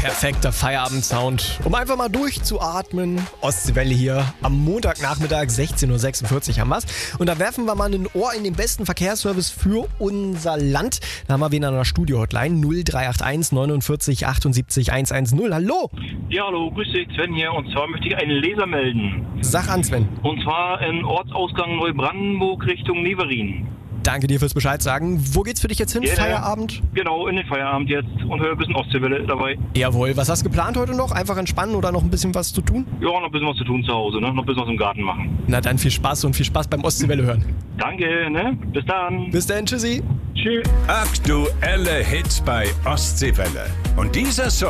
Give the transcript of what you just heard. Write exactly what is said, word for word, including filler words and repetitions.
Perfekter Feierabendsound, um einfach mal durchzuatmen. Ostseewelle hier am Montagnachmittag, sechzehn Uhr sechsundvierzig haben wir's. Und da werfen wir mal ein Ohr in den besten Verkehrsservice für unser Land. Da haben wir wen an der Studio-Hotline null drei acht eins neunundvierzig achtundsiebzig hundertzehn. Hallo! Ja, hallo, grüß dich, Sven hier. Und zwar möchte ich einen Leser melden. Sag an, Sven. Und zwar in Ortsausgang Neubrandenburg Richtung Neverin. Danke dir fürs Bescheid sagen. Wo geht's für dich jetzt hin? Ja, Feierabend? Genau, in den Feierabend jetzt und höre ein bisschen Ostseewelle dabei. Jawohl. Was hast du geplant heute noch? Einfach entspannen oder noch ein bisschen was zu tun? Ja, noch ein bisschen was zu tun zu Hause, ne? Noch ein bisschen was im Garten machen. Na dann viel Spaß und viel Spaß beim Ostseewelle hören. Danke, ne? Bis dann. Bis dann, tschüssi. Tschüss. Aktuelle Hits bei Ostseewelle. Und dieser Song